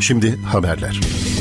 Şimdi haberler.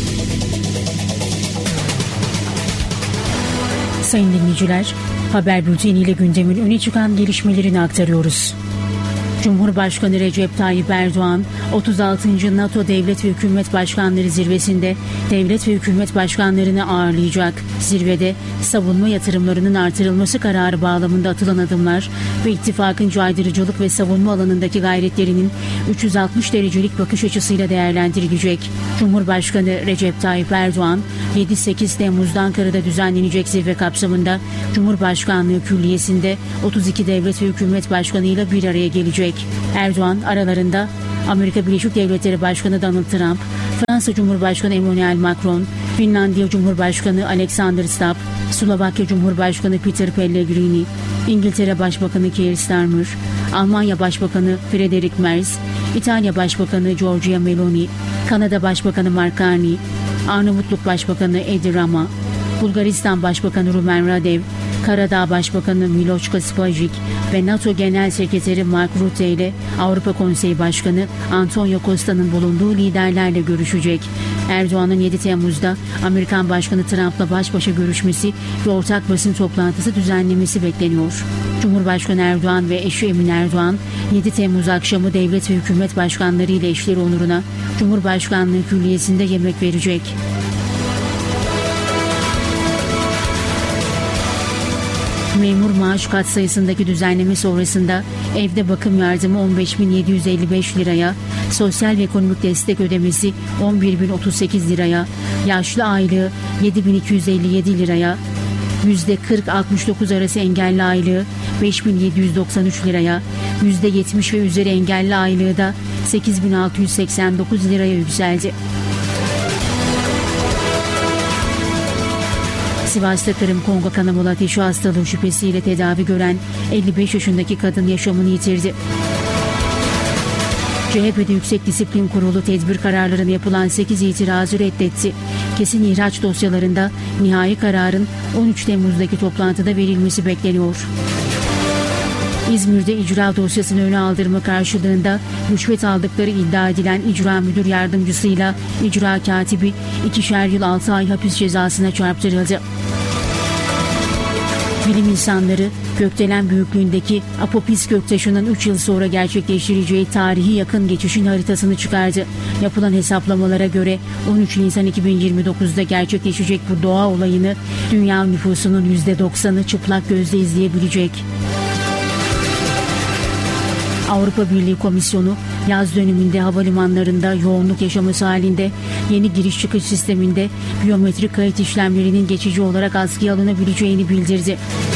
Sayın dinleyiciler, haber bülteniyle gündemin öne çıkan gelişmelerini aktarıyoruz. Cumhurbaşkanı Recep Tayyip Erdoğan, 36. NATO Devlet ve Hükümet Başkanları Zirvesi'nde devlet ve hükümet başkanlarını ağırlayacak. Zirvede savunma yatırımlarının artırılması kararı bağlamında atılan adımlar ve ittifakın caydırıcılık ve savunma alanındaki gayretlerinin 360 derecelik bakış açısıyla değerlendirilecek. Cumhurbaşkanı Recep Tayyip Erdoğan, 7-8 Temmuz'da Ankara'da düzenlenecek zirve kapsamında Cumhurbaşkanlığı Külliyesi'nde 32 devlet ve hükümet başkanıyla bir araya gelecek. Erdoğan aralarında Amerika Birleşik Devletleri Başkanı Donald Trump, Fransa Cumhurbaşkanı Emmanuel Macron, Finlandiya Cumhurbaşkanı Alexander Stubb, Slovakya Cumhurbaşkanı Peter Pellegrini, İngiltere Başbakanı Keir Starmer, Almanya Başbakanı Friedrich Merz, İtalya Başbakanı Giorgia Meloni, Kanada Başbakanı Mark Carney, Arnavutluk Başbakanı Edi Rama, Bulgaristan Başbakanı Rumen Radev, Karadağ Başbakanı Miloš Spajic ve NATO Genel Sekreteri Mark Rutte ile Avrupa Konseyi Başkanı Antonio Costa'nın bulunduğu liderlerle görüşecek. Erdoğan'ın 7 Temmuz'da Amerikan Başkanı Trump'la baş başa görüşmesi ve ortak basın toplantısı düzenlemesi bekleniyor. Cumhurbaşkanı Erdoğan ve eşi Emin Erdoğan, 7 Temmuz akşamı devlet ve hükümet başkanları ile eşleri onuruna Cumhurbaşkanlığı Külliyesi'nde yemek verecek. Memur maaş katsayısındaki düzenleme sonrasında evde bakım yardımı 15.755 liraya, sosyal ve ekonomik destek ödemesi 11.038 liraya, yaşlı aylığı 7.257 liraya, %40-69 arası engelli aylığı 5.793 liraya, %70 ve üzeri engelli aylığı da 8.689 liraya yükseldi. Sivas'ta Kırım-Kongo kanamalı ateşi hastalığı şüphesiyle tedavi gören 55 yaşındaki kadın yaşamını yitirdi. CHP'de Yüksek Disiplin Kurulu tedbir kararlarına yapılan 8 itirazı reddetti. Kesin ihraç dosyalarında nihai kararın 13 Temmuz'daki toplantıda verilmesi bekleniyor. İzmir'de icra dosyasını öne aldırma karşılığında rüşvet aldıkları iddia edilen icra müdür yardımcısıyla icra katibi 2'şer yıl 6 ay hapis cezasına çarptırıldı. Bilim insanları gökdelen büyüklüğündeki Apopis göktaşının 3 yıl sonra gerçekleştireceği tarihi yakın geçişin haritasını çıkardı. Yapılan hesaplamalara göre 13 Nisan 2029'da gerçekleşecek bu doğa olayını dünya nüfusunun %90'ı çıplak gözle izleyebilecek. Avrupa Birliği Komisyonu yaz döneminde havalimanlarında yoğunluk yaşaması halinde yeni giriş çıkış sisteminde biyometrik kayıt işlemlerinin geçici olarak askıya alınabileceğini bildirdi.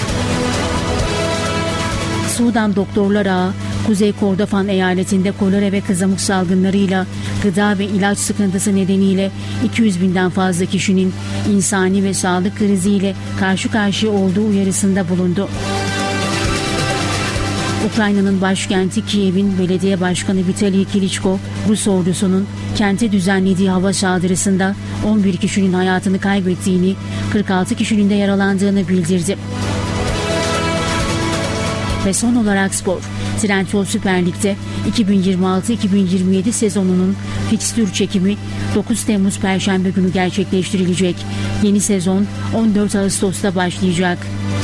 Sudan Doktorlar Ağı, Kuzey Kordofan eyaletinde kolera ve kızamık salgınlarıyla gıda ve ilaç sıkıntısı nedeniyle 200 binden fazla kişinin insani ve sağlık kriziyle karşı karşıya olduğu uyarısında bulundu. Ukrayna'nın başkenti Kiev'in belediye başkanı Vitaliy Klitschko, Rus ordusunun kente düzenlediği hava saldırısında 11 kişinin hayatını kaybettiğini, 46 kişinin de yaralandığını bildirdi. Ve son olarak spor. Trendyol Süper Lig'de 2026-2027 sezonunun fikstür çekimi 9 Temmuz Perşembe günü gerçekleştirilecek. Yeni sezon 14 Ağustos'ta başlayacak.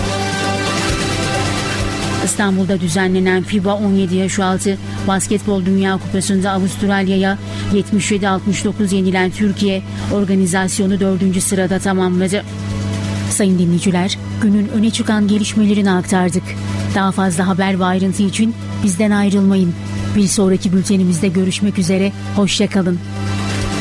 İstanbul'da düzenlenen FIBA 17 yaş altı Basketbol Dünya Kupası'nda Avustralya'ya 77-69 yenilen Türkiye organizasyonu 4. sırada tamamladı. Sayın dinleyiciler, günün öne çıkan gelişmelerini aktardık. Daha fazla haber ve ayrıntı için bizden ayrılmayın. Bir sonraki bültenimizde görüşmek üzere, hoşça kalın.